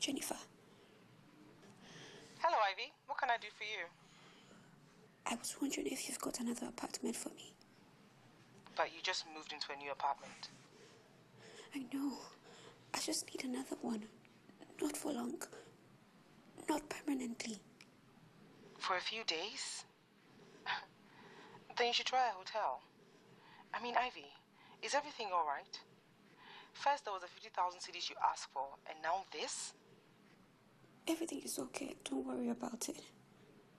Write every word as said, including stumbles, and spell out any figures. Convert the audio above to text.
Jennifer. Hello, Ivy. What can I do for you? I was wondering if you've got another apartment for me. But you just moved into a new apartment. I know. I just need another one. Not for long. Not permanently. For a few days? Then you should try a hotel. I mean, Ivy, is everything all right? First there was the fifty thousand cedis you asked for, and now this? Everything is okay. Don't worry about it.